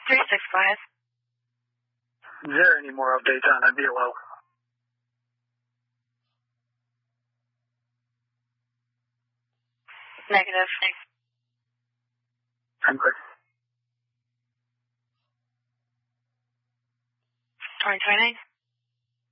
365. Is there any more updates on that BLO? Negative. I'm good. 2029.